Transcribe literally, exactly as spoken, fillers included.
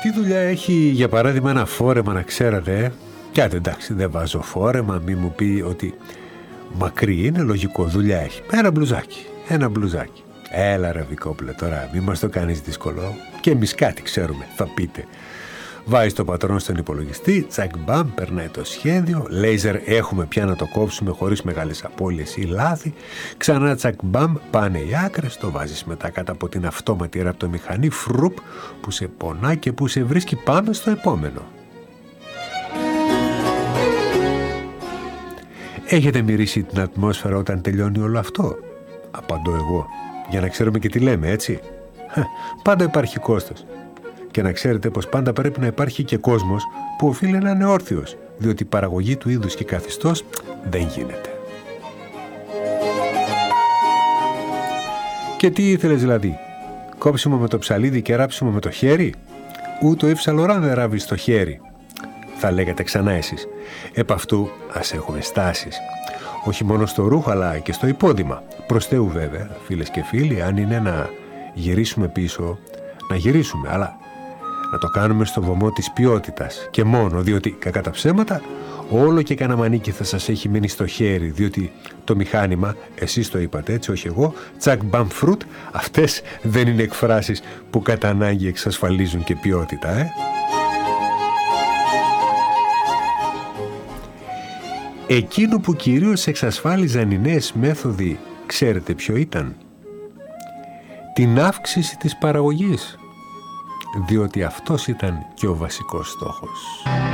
Αυτή η δουλειά έχει για παράδειγμα ένα φόρεμα, να ξέρατε. Κι άντε εντάξει, δεν βάζω φόρεμα, μη μου πει ότι μακρύ είναι, λογικό, δουλειά έχει. Ένα μπλουζάκι, ένα μπλουζάκι. Έλα ρε Βικόπουλε τώρα, μη μας το κάνεις δύσκολο. Και εμείς κάτι ξέρουμε, θα πείτε. Βάζει το πατρόν στον υπολογιστή, τσακ μπαμ, περνάει το σχέδιο, λέιζερ έχουμε πια να το κόψουμε χωρίς μεγάλες απώλειες ή λάθη, ξανά τσακ μπαμ, πάνε οι άκρες, το βάζεις μετά κάτω από την αυτόματη ραπτομηχανή, φρουπ, που σε πονά και που σε βρίσκει, πάμε στο επόμενο. Έχετε μυρίσει την ατμόσφαιρα όταν τελειώνει όλο αυτό? Απαντώ εγώ, για να ξέρουμε και τι λέμε, έτσι. Πάντα υπάρχει κόστος. Και να ξέρετε πως πάντα πρέπει να υπάρχει και κόσμος που οφείλει να είναι όρθιος, διότι η παραγωγή του είδους και καθιστός δεν γίνεται. Και τι ήθελες δηλαδή? Κόψιμο με το ψαλίδι και ράψιμο με το χέρι? Ούτε ο Ιβ Σεν Λοράν δεν ράβει στο χέρι, θα λέγατε ξανά εσείς. Επ' αυτού ας έχουμε στάσεις. Όχι μόνο στο ρούχο αλλά και στο υπόδημα. Προς Θεού βέβαια, φίλες και φίλοι, αν είναι να γυρίσουμε πίσω, να γυρίσουμε, αλλά να το κάνουμε στο βωμό της ποιότητας και μόνο, διότι κακά τα ψέματα όλο και κανένα μανίκι θα σας έχει μείνει στο χέρι, διότι το μηχάνημα, εσείς το είπατε έτσι, όχι εγώ, τσακ μπαμ φρουτ, αυτές δεν είναι εκφράσεις που κατά ανάγκη εξασφαλίζουν και ποιότητα, ε. Εκείνο που κυρίως εξασφάλιζαν οι νέες μέθοδοι, ξέρετε ποιο ήταν? Την αύξηση της παραγωγής, διότι αυτός ήταν και ο βασικός στόχος.